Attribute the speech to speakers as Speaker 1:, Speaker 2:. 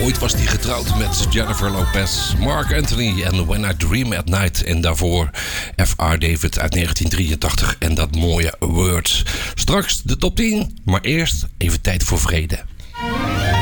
Speaker 1: Ooit was hij getrouwd met Jennifer Lopez, Mark Anthony en When I Dream at Night. En daarvoor F.R. David uit 1983 en dat mooie Words. Straks de top 10, maar eerst even tijd voor vrede.